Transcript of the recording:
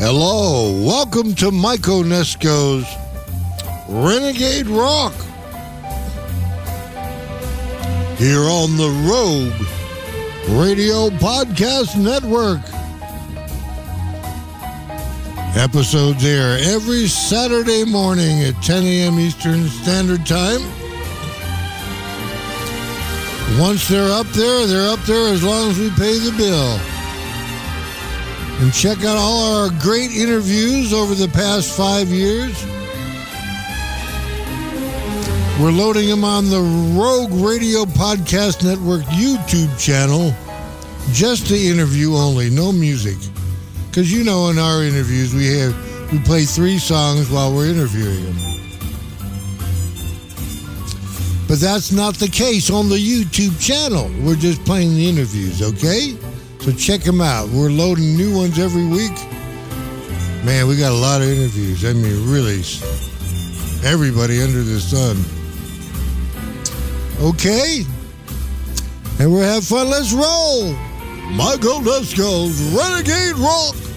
Hello, welcome to Mike Onesko's Renegade Rock here on the Rogue Radio Podcast Network. Episodes air every Saturday morning at 10 a.m. Eastern Standard Time. Once they're up there as long as we pay the bill. And check out all our great interviews over the past 5 years. We're loading them on the Rogue Radio Podcast Network YouTube channel. Just the interview only, no music. Because you know in our interviews we play 3 songs while we're interviewing them. But that's not the case on the YouTube channel. We're just playing the interviews, okay? So check them out. We're loading new ones every week. Man, we got a lot of interviews. I mean, really, everybody under the sun. Okay? And we'll have fun. Let's roll. Mike Onesko's Renegade Rock.